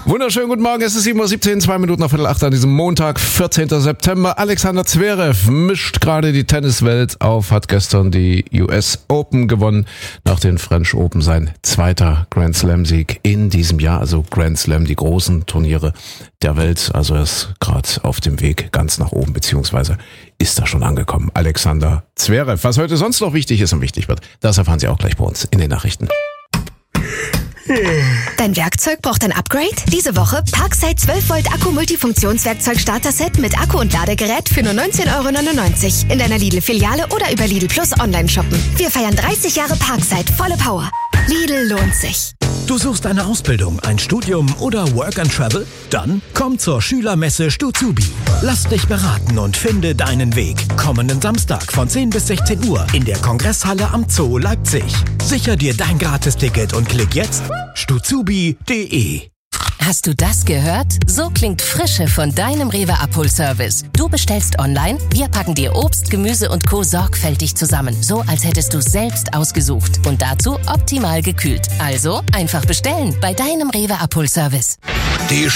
Wunderschönen guten Morgen, es ist 7:17 Uhr, 2 Minuten nach 7:45 an diesem Montag, 14. September. Alexander Zverev mischt gerade die Tenniswelt auf, hat gestern die US Open gewonnen, nach den French Open sein zweiter Grand Slam-Sieg in diesem Jahr, also Grand Slam, die großen Turniere der Welt. Also er ist gerade auf dem Weg ganz nach oben, beziehungsweise ist da schon angekommen. Alexander Zverev. Was heute sonst noch wichtig ist und wichtig wird, das erfahren Sie auch gleich bei uns in den Nachrichten. Dein Werkzeug braucht ein Upgrade? Diese Woche Parkside 12 Volt Akku Multifunktionswerkzeug Starter-Set mit Akku und Ladegerät für nur 19,99 € in deiner Lidl-Filiale oder über Lidl Plus online shoppen. Wir feiern 30 Jahre Parkside, volle Power. Lidl lohnt sich. Du suchst eine Ausbildung, ein Studium oder Work and Travel? Dann komm zur Schülermesse Stuzubi. Lass dich beraten und finde deinen Weg. Kommenden Samstag von 10 bis 16 Uhr in der Kongresshalle am Zoo Leipzig. Sicher dir dein Gratisticket und klick jetzt stuzubi.de. Hast du das gehört? So klingt Frische von deinem Rewe Abholservice. Du bestellst online, wir packen dir Obst, Gemüse und Co. sorgfältig zusammen. So, als hättest du es selbst ausgesucht. Und dazu optimal gekühlt. Also einfach bestellen bei deinem Rewe Abholservice. Die